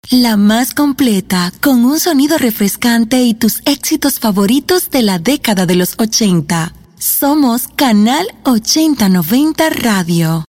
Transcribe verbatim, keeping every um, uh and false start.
La más completa, con un sonido refrescante y tus éxitos favoritos de la década de los ochenta. Somos Canal ochenta noventa Radio.